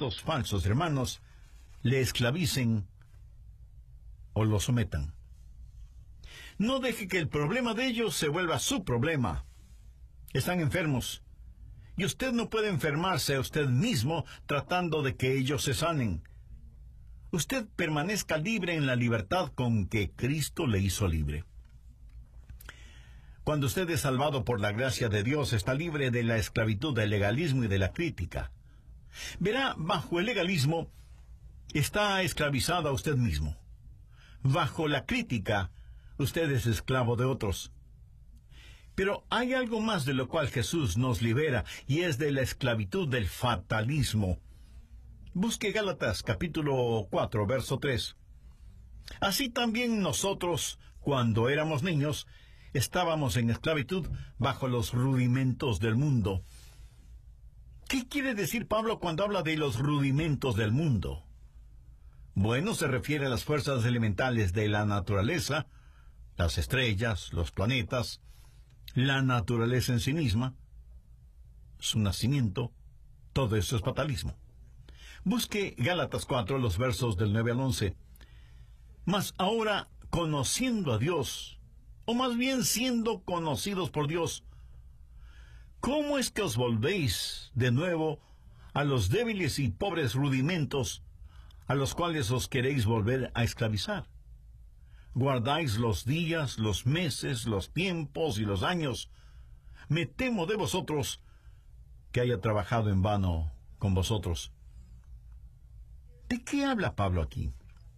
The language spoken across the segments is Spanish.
estos falsos hermanos le esclavicen o lo sometan. No deje que el problema de ellos se vuelva su problema. Están enfermos, y usted no puede enfermarse a usted mismo tratando de que ellos se sanen. Usted permanezca libre en la libertad con que Cristo le hizo libre. Cuando usted es salvado por la gracia de Dios, está libre de la esclavitud, del legalismo y de la crítica. Verá, bajo el legalismo está esclavizado a usted mismo. Bajo la crítica, usted es esclavo de otros. Pero hay algo más de lo cual Jesús nos libera, y es de la esclavitud del fatalismo. Busque Gálatas capítulo 4, verso 3. Así también nosotros, cuando éramos niños, estábamos en esclavitud bajo los rudimentos del mundo. ¿Qué quiere decir Pablo cuando habla de los rudimentos del mundo? Bueno, se refiere a las fuerzas elementales de la naturaleza, las estrellas, los planetas, la naturaleza en sí misma, su nacimiento. Todo eso es fatalismo. Busque Gálatas 4, los versos del 9 al 11. Mas ahora, conociendo a Dios, o más bien siendo conocidos por Dios, ¿cómo es que os volvéis de nuevo a los débiles y pobres rudimentos a los cuales os queréis volver a esclavizar? Guardáis los días, los meses, los tiempos y los años. Me temo de vosotros que haya trabajado en vano con vosotros. ¿De qué habla Pablo aquí?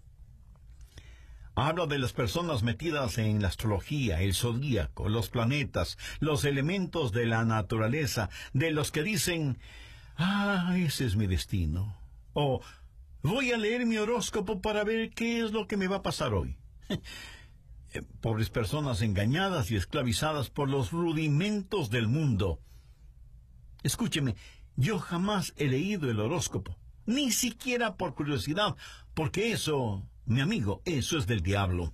Habla de las personas metidas en la astrología, el zodíaco, los planetas, los elementos de la naturaleza, de los que dicen, ese es mi destino, o voy a leer mi horóscopo para ver qué es lo que me va a pasar hoy. Pobres personas engañadas y esclavizadas por los rudimentos del mundo. Escúcheme, yo jamás he leído el horóscopo, ni siquiera por curiosidad, porque eso, mi amigo, eso es del diablo.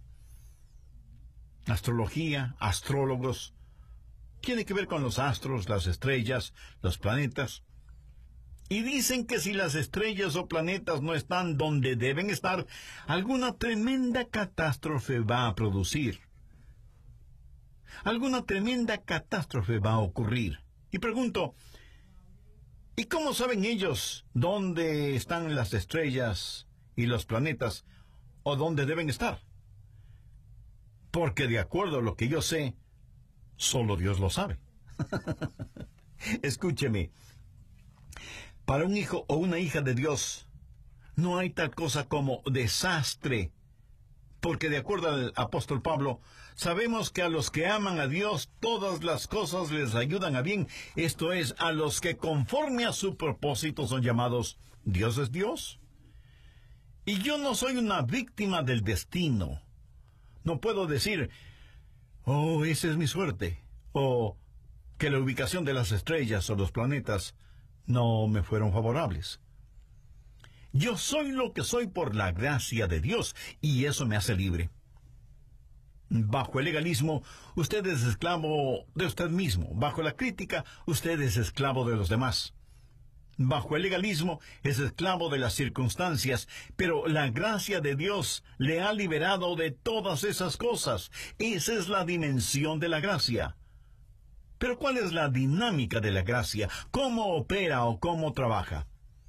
Astrología, astrólogos, tiene que ver con los astros, las estrellas, los planetas. Y dicen que si las estrellas o planetas no están donde deben estar, alguna tremenda catástrofe va a producir. Alguna tremenda catástrofe va a ocurrir. Y pregunto, ¿y cómo saben ellos dónde están las estrellas y los planetas o dónde deben estar? Porque de acuerdo a lo que yo sé, solo Dios lo sabe. Escúcheme. Para un hijo o una hija de Dios, no hay tal cosa como desastre, porque de acuerdo al apóstol Pablo, sabemos que a los que aman a Dios, todas las cosas les ayudan a bien, esto es, a los que conforme a su propósito son llamados. Dios es Dios. Y yo no soy una víctima del destino. No puedo decir, esa es mi suerte, o que la ubicación de las estrellas o los planetas no me fueron favorables. Yo soy lo que soy por la gracia de Dios, y eso me hace libre. Bajo el legalismo, usted es esclavo de usted mismo. Bajo la crítica, usted es esclavo de los demás. Bajo el legalismo, es esclavo de las circunstancias, pero la gracia de Dios le ha liberado de todas esas cosas. Esa es la dimensión de la gracia. Pero ¿cuál es la dinámica de la gracia? ¿Cómo opera o cómo trabaja?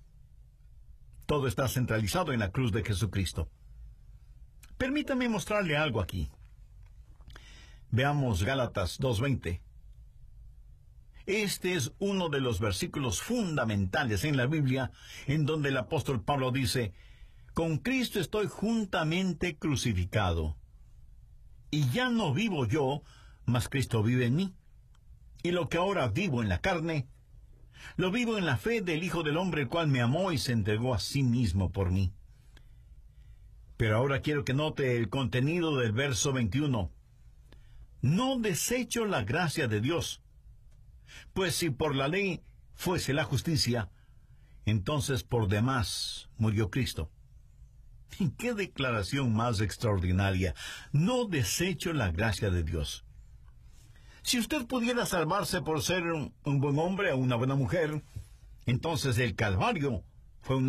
Todo está centralizado en la cruz de Jesucristo. Permítame mostrarle algo aquí. Veamos Gálatas 2:20. Este es uno de los versículos fundamentales en la Biblia, en donde el apóstol Pablo dice, con Cristo estoy juntamente crucificado. Y ya no vivo yo, mas Cristo vive en mí. Y lo que ahora vivo en la carne, lo vivo en la fe del Hijo del Hombre, el cual me amó y se entregó a sí mismo por mí. Pero ahora quiero que note el contenido del verso 21. No desecho la gracia de Dios, pues si por la ley fuese la justicia, entonces por demás murió Cristo. ¡Qué declaración más extraordinaria! No desecho la gracia de Dios. Si usted pudiera salvarse por ser un buen hombre o una buena mujer, entonces el Calvario fue una